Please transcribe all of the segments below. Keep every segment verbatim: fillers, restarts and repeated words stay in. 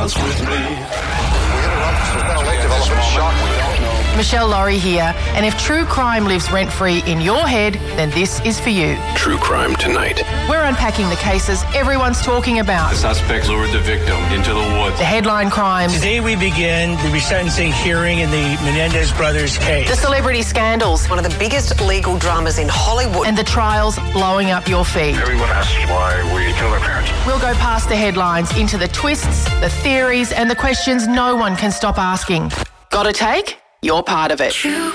dance with me. Michelle Laurie here, and if true crime lives rent-free in your head, then this is for you. True Crime Tonight. We're unpacking the cases everyone's talking about. The suspects lured the victim into the woods. The headline crimes. Today we begin the resentencing hearing in the Menendez brothers case. The celebrity scandals. One of the biggest legal dramas in Hollywood. And the trials blowing up your feed. Everyone asks why we killed our parents. We'll go past the headlines into the twists, the theories, and the questions no one can stop asking. Got a take? You're part of it. True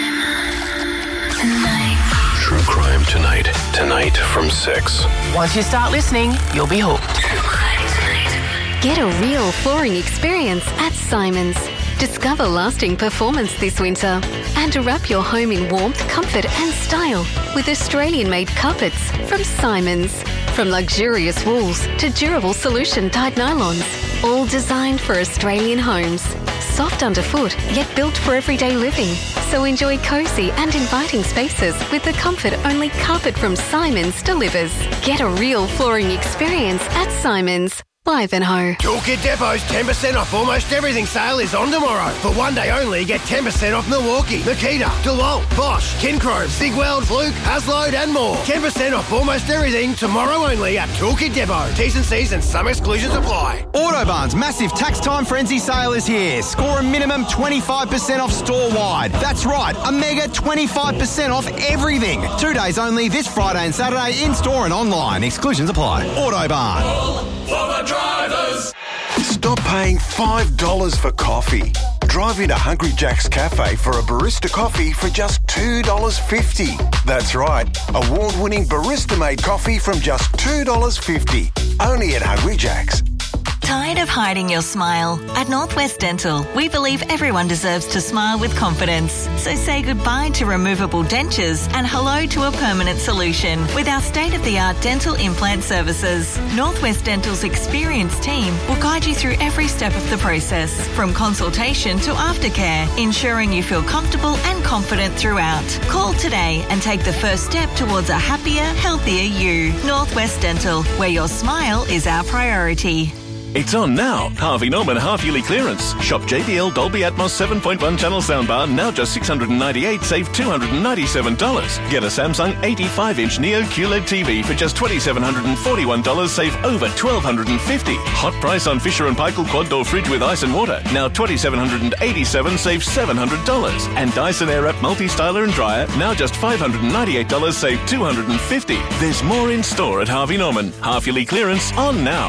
Crime Tonight. True Crime Tonight. Tonight from six. Once you start listening, you'll be hooked. True Crime Tonight. Get a real flooring experience at Simons. Discover lasting performance this winter and wrap your home in warmth, comfort and style with Australian-made carpets from Simons. From luxurious wools to durable solution-dyed nylons, all designed for Australian homes. Soft underfoot, yet built for everyday living. So enjoy cosy and inviting spaces with the comfort only carpet from Simons delivers. Get a real flooring experience at Simons. Ivanhoe. Toolkit Depot's ten percent off almost everything sale is on tomorrow. For one day only, get ten percent off Milwaukee, Makita, DeWalt, Bosch, Kincrome, Sigweld, Fluke, Haslode and more. ten percent off almost everything tomorrow only at Toolkit Depot. T's and C's and some exclusions apply. Autobarn's massive tax time frenzy sale is here. Score a minimum twenty-five percent off store-wide. That's right, a mega twenty-five percent off everything. Two days only this Friday and Saturday in-store and online. Exclusions apply. Autobarn. For the drivers. Stop paying five dollars for coffee. Drive into Hungry Jack's Cafe for a barista coffee for just two dollars fifty. That's right, award-winning barista-made coffee from just two dollars fifty. Only at Hungry Jack's. Tired of hiding your smile? At Northwest Dental, we believe everyone deserves to smile with confidence. So say goodbye to removable dentures and hello to a permanent solution with our state-of-the-art dental implant services. Northwest Dental's experienced team will guide you through every step of the process, from consultation to aftercare, ensuring you feel comfortable and confident throughout. Call today and take the first step towards a happier, healthier you. Northwest Dental, where your smile is our priority. It's on now. Harvey Norman half-yearly clearance. Shop J B L Dolby Atmos seven point one channel soundbar, now just six hundred ninety-eight dollars, save two hundred ninety-seven dollars. Get a Samsung eighty-five inch Neo Q L E D T V for just two thousand seven hundred forty-one dollars, save over one thousand two hundred fifty dollars. Hot price on Fisher and Paykel quad door fridge with ice and water, now two thousand seven hundred eighty-seven dollars, save seven hundred dollars. And Dyson Airwrap multi-styler and dryer, now just five hundred ninety-eight dollars, save two hundred fifty dollars. There's more in store at Harvey Norman. Half-yearly clearance on now.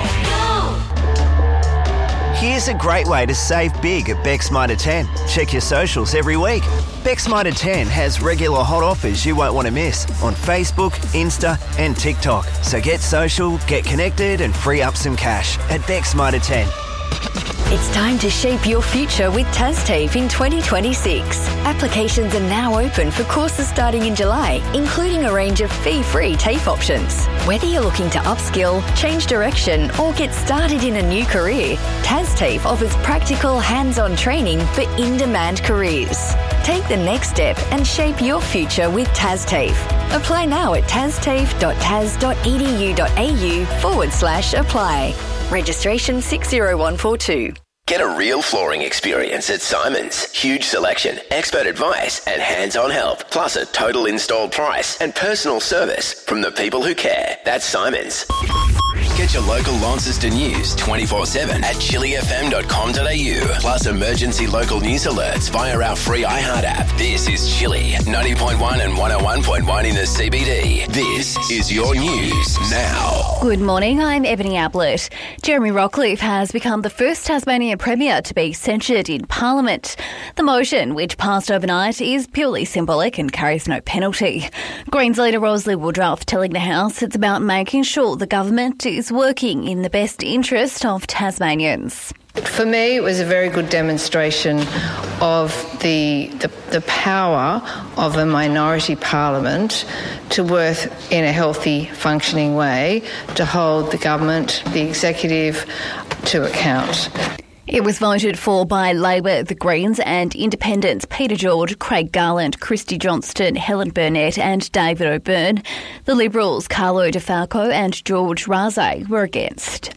Here's a great way to save big at Beck's Mitre ten. Check your socials every week. Beck's Mitre ten has regular hot offers you won't want to miss on Facebook, Insta and TikTok. So get social, get connected and free up some cash at Beck's Mitre ten. It's time to shape your future with TASTAFE in twenty twenty-six. Applications are now open for courses starting in July, including a range of fee-free TAFE options. Whether you're looking to upskill, change direction, or get started in a new career, TASTAFE offers practical, hands-on training for in-demand careers. Take the next step and shape your future with TASTAFE. Apply now at tastafe.tas.edu.au forward slash apply. Registration six zero one four two. Get a real flooring experience at Simons. Huge selection, expert advice and hands-on help. Plus a total installed price and personal service from the people who care. That's Simons. Get your local Launceston news twenty-four seven at chili f m dot com dot a u. Plus emergency local news alerts via our free iHeart app. This is Chili, ninety point one and one oh one point one in the C B D. This is your news now. Good morning, I'm Ebony Ablett. Jeremy Rockcliffe has become the first Tasmanian Premier to be censured in Parliament. The motion, which passed overnight, is purely symbolic and carries no penalty. Greens leader Rosalie Woodruff telling the House it's about making sure the government is working in the best interest of Tasmanians. For me, it was a very good demonstration of the, the the power of a minority parliament to work in a healthy, functioning way to hold the government, the executive, to account. It was voted for by Labor, the Greens and Independents Peter George, Craig Garland, Christy Johnston, Helen Burnett and David O'Byrne. The Liberals, Carlo De Falco and George Raze, were against.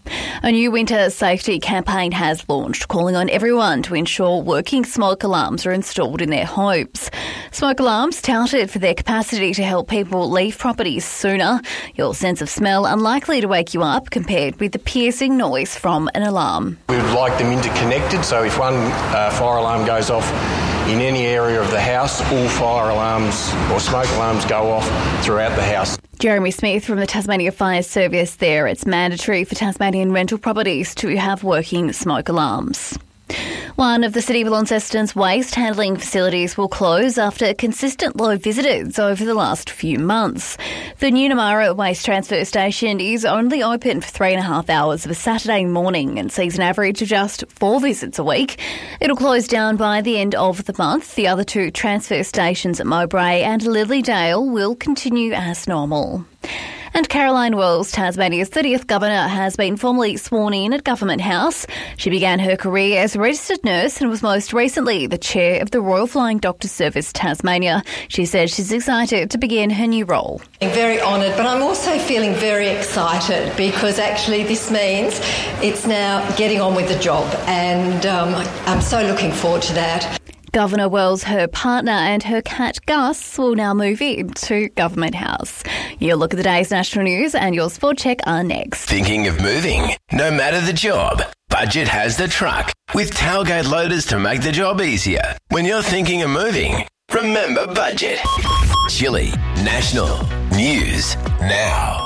A new winter safety campaign has launched, calling on everyone to ensure working smoke alarms are installed in their homes. Smoke alarms touted for their capacity to help people leave properties sooner. Your sense of smell unlikely to wake you up compared with the piercing noise from an alarm. We would like them interconnected, so if one uh, fire alarm goes off in any area of the house, all fire alarms or smoke alarms go off throughout the house. Jeremy Smith from the Tasmania Fire Service there. It's mandatory for Tasmanian rental properties to have working smoke alarms. One of the City of Launceston's waste handling facilities will close after consistent low visitors over the last few months. The New Namara Waste Transfer Station is only open for three and a half hours of a Saturday morning and sees an average of just four visits a week. It'll close down by the end of the month. The other two transfer stations at Mowbray and Lilydale will continue as normal. And Caroline Wells, Tasmania's thirtieth Governor, has been formally sworn in at Government House. She began her career as a registered nurse and was most recently the chair of the Royal Flying Doctor Service Tasmania. She says she's excited to begin her new role. I'm very honoured, but I'm also feeling very excited because actually this means it's now getting on with the job, and um, I'm so looking forward to that. Governor Wells, her partner and her cat Gus will now move into Government House. Your look at the day's national news and your sport check are next. Thinking of moving? No matter the job, Budget has the truck with tailgate loaders to make the job easier. When you're thinking of moving, remember Budget. Chili National News Now.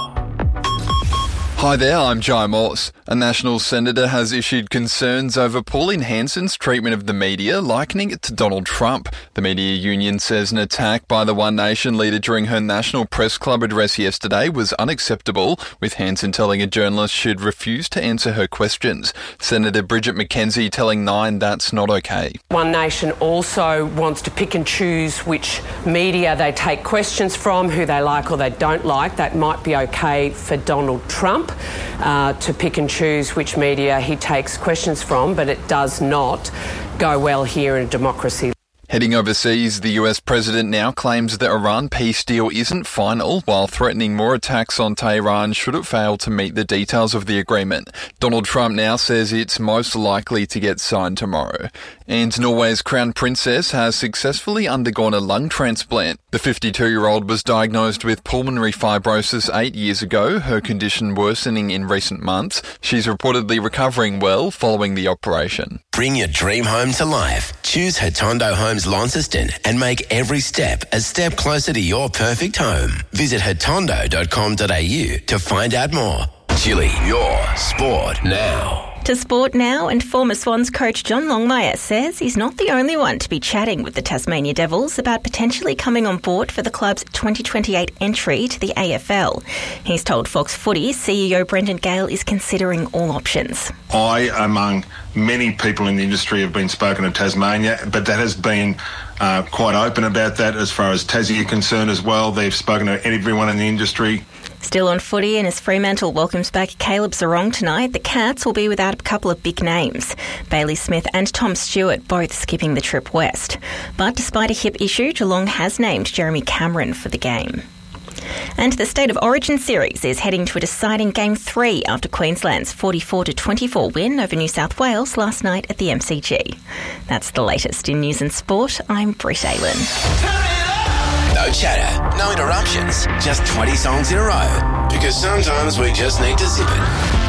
Hi there, I'm Jai Morse. A National Senator has issued concerns over Pauline Hanson's treatment of the media, likening it to Donald Trump. The media union says an attack by the One Nation leader during her National Press Club address yesterday was unacceptable, with Hanson telling a journalist she'd refuse to answer her questions. Senator Bridget McKenzie telling Nine that's not okay. One Nation also wants to pick and choose which media they take questions from, who they like or they don't like. That might be okay for Donald Trump. Uh, to pick and choose which media he takes questions from, but it does not go well here in a democracy. Heading overseas, the U S president now claims the Iran peace deal isn't final, while threatening more attacks on Tehran should it fail to meet the details of the agreement. Donald Trump now says it's most likely to get signed tomorrow. And Norway's crown princess has successfully undergone a lung transplant. The fifty-two-year-old was diagnosed with pulmonary fibrosis eight years ago, her condition worsening in recent months. She's reportedly recovering well following the operation. Bring your dream home to life. Choose Hatondo Homes Launceston and make every step a step closer to your perfect home. Visit hatondo dot com dot a u to find out more. Chili, your sport now. To sport now, and former Swans coach John Longmire says he's not the only one to be chatting with the Tasmania Devils about potentially coming on board for the club's twenty twenty-eight entry to the A F L. He's told Fox Footy C E O Brendan Gale is considering all options. I, among many people in the industry, have been spoken to Tasmania, but that has been uh, quite open about that as far as Tassie are concerned as well. They've spoken to everyone in the industry. Still on footy, and as Fremantle welcomes back Caleb Sarong tonight, the Cats will be without a couple of big names. Bailey Smith and Tom Stewart both skipping the trip west. But despite a hip issue, Geelong has named Jeremy Cameron for the game. And the State of Origin series is heading to a deciding Game three after Queensland's forty-four to twenty-four win over New South Wales last night at the M C G. That's the latest in news and sport. I'm Britt Aylen. No chatter, no interruptions, just twenty songs in a row. Because sometimes we just need to zip it.